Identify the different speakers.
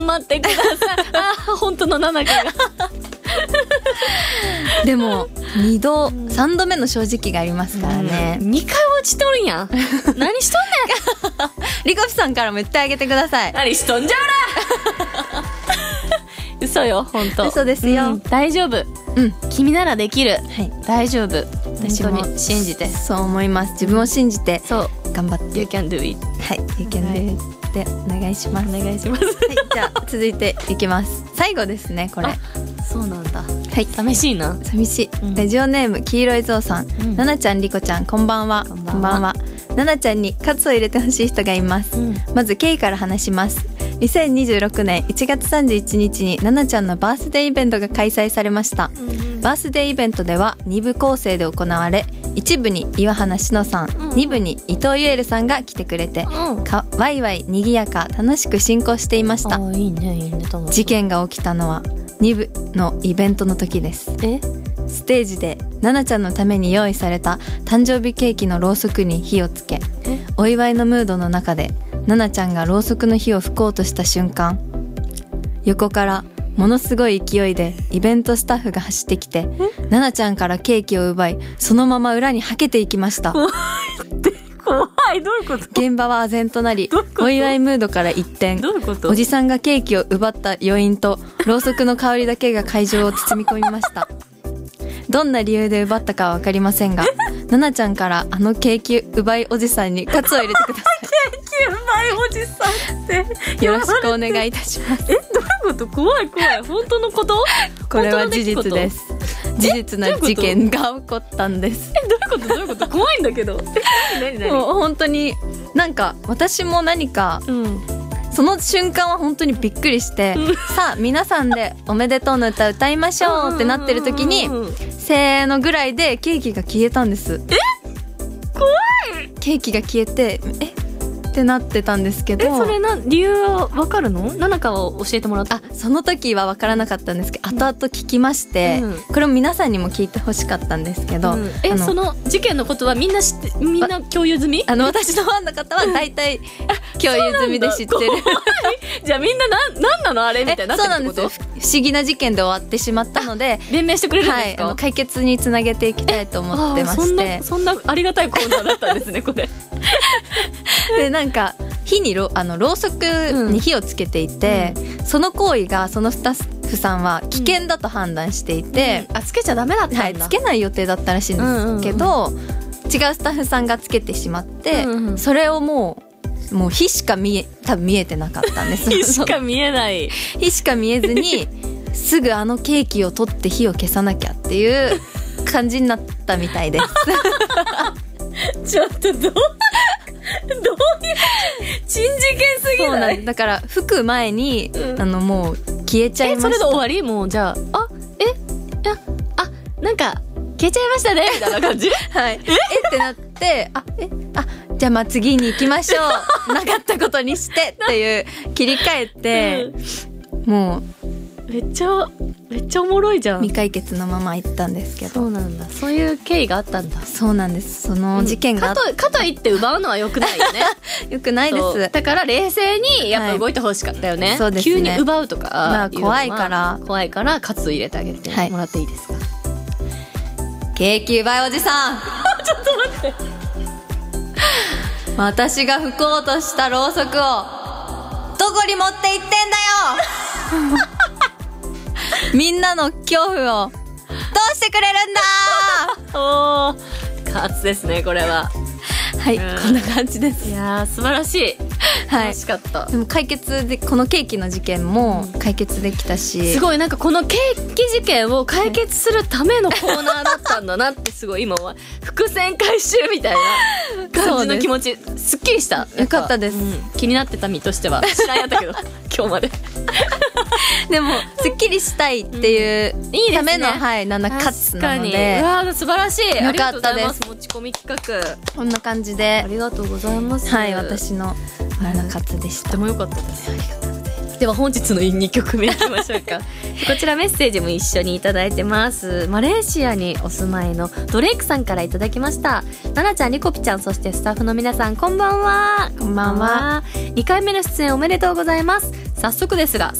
Speaker 1: 待ってください。あ、本当のナナカが
Speaker 2: でも2度3度目の正直がありますからね、
Speaker 1: 2回落ちとるんやん。何しとんねん。
Speaker 2: リコピさんからも言ってあげてください。
Speaker 1: 何しとんじゃおら嘘よ、本当。
Speaker 2: 嘘ですよ、
Speaker 1: 大丈夫、君ならできる、大丈夫。
Speaker 2: 私も
Speaker 1: 本当に信じて。
Speaker 2: そう思います。自分を信じて
Speaker 1: そう
Speaker 2: 頑張って
Speaker 1: You can do it。
Speaker 2: はい、You can do it でお願いします。
Speaker 1: お願いします。
Speaker 2: はい、じゃあ続いていきます。最後ですね、これ。
Speaker 1: そうなんだ。
Speaker 2: はい、
Speaker 1: 寂しいな。
Speaker 2: 寂しい、ラジオネーム黄色いぞうさん、ななちゃん、りこちゃん、こんばんは。
Speaker 1: こんばんは。
Speaker 2: ななちゃんにカツを入れてほしい人がいます、まず経緯から話します。2026年1月31日にななちゃんのバースデーイベントが開催されました、バースデーイベントでは2部構成で行われ、1部に岩花しのさん、2部に伊藤ゆえるさんが来てくれて、ワイワイにぎやか楽しく進行していました。
Speaker 1: いいね、いいね。
Speaker 2: 事件が起きたのは2部のイベントの時です。ステージでななちゃんのために用意された誕生日ケーキのろうそくに火をつけ、お祝いのムードの中でななちゃんがろうそくの火を吹こうとした瞬間、横からものすごい勢いでイベントスタッフが走ってきて、ななちゃんからケーキを奪い、そのまま裏にはけていきました。
Speaker 1: 怖い、どういうこと？
Speaker 2: 現場は唖然となり、お祝いムードから一転、
Speaker 1: どういうこと？
Speaker 2: おじさんがケーキを奪った余韻とろうそくの香りだけが会場を包み込みました。どんな理由で奪ったかは分かりませんが、ななちゃんからあのケーキ奪いおじさんにカツを入れてくださ
Speaker 1: ケーキうまいおじさんって
Speaker 2: い。よろしくお願いいたします。
Speaker 1: どういうこと？怖い怖い。本当のこと？
Speaker 2: これは事実です。事実な事件が起こったんです。
Speaker 1: どういうこと怖いんだけど。何
Speaker 2: もう本当になんか私も何か、その瞬間は本当にびっくりして、さあ皆さんでおめでとうの歌歌いましょうってなってる時に、せーのぐらいでケーキが消えたんです。
Speaker 1: 怖い。
Speaker 2: ケーキが消えてってなってたんですけど、
Speaker 1: それ理由は分かるの？ななかを教えてもらった？
Speaker 2: その時は分からなかったんですけど、後々聞きまして、これも皆さんにも聞いてほしかったんですけど、
Speaker 1: その事件のことはみんな知って、みんな共有済み？
Speaker 2: 私のファンの方は大体共有済みで知ってる。
Speaker 1: じゃあみんななんなのあれみたいになってるってこと？
Speaker 2: そうなんですよ。不思議な事件で終わってしまったので、
Speaker 1: 弁明してくれるんですか？
Speaker 2: 解決につなげていきたいと思ってまして、
Speaker 1: そんなありがたいコーナーだったんですねこれ。
Speaker 2: でなんか火にろうそくに火をつけていて、その行為がそのスタッフさんは危険だと判断していて、
Speaker 1: つけちゃダメだったんだ。
Speaker 2: つけない予定だったらしいんですけど、違うスタッフさんがつけてしまって、それをもう火しか多分見えてなかったんです。
Speaker 1: 火しか見えない。
Speaker 2: 火しか見えずにすぐあのケーキを取って火を消さなきゃっていう感じになったみたいです。
Speaker 1: ちょっとどういう珍事件すぎない？そうなんです。
Speaker 2: だから吹く前に、もう消えちゃいました。
Speaker 1: それで終わり？もうじゃあなんか消えちゃいましたねみたいな感じ？
Speaker 2: はい。ってなってじゃあ次に行きましょう。なかったことにしてっていう切り替えて、もう
Speaker 1: めっちゃおもろいじゃん。
Speaker 2: 未解決のまま行ったんですけど。
Speaker 1: そうなんだ。そういう経緯があったんだ。
Speaker 2: そうなんです。その事件が、
Speaker 1: かといって奪うのは良くないよね。
Speaker 2: 良くないです。
Speaker 1: だから冷静にやっぱ動いてほしかったよね。そうですね。急に奪うとか
Speaker 2: 怖いから
Speaker 1: カツ入れてあげてもらっていいですか？
Speaker 2: ケーキ奪いおじさん。
Speaker 1: ちょっと待って。
Speaker 2: 私が吹こうとしたろうそくをどこに持って行ってんだよ。みんなの恐怖をどうしてくれるんだ。
Speaker 1: おー、カツですねこれは。
Speaker 2: はい、こんな感じです。
Speaker 1: いやー素晴らしい。楽しかった。
Speaker 2: でも解決で、このケーキの事件も解決できたし、
Speaker 1: すごいなんかこのケーキ事件を解決するためのコーナーだったんだなってすごい今は伏線回収みたいな感じの気持ち。すっきりした。
Speaker 2: よかったです。
Speaker 1: 気になってた身としては知らんやったけど今日まで。
Speaker 2: でもすっきりしたいっていうための7カツなので、
Speaker 1: うわー素晴らしい。
Speaker 2: よかったです。
Speaker 1: 持ち込み企画
Speaker 2: こんな感じで
Speaker 1: ありがとうございます。
Speaker 2: はい、私の7カツでした。
Speaker 1: とても良かったです。ありがとうございます。では本日の2曲目いきましょうか。こちらメッセージも一緒にいただいてます。マレーシアにお住まいのドレイクさんからいただきました。ななちゃん、リコピちゃん、そしてスタッフの皆さん、こんばんは。
Speaker 2: こんばんは。
Speaker 1: 2回目の出演おめでとうございます。 早速ですが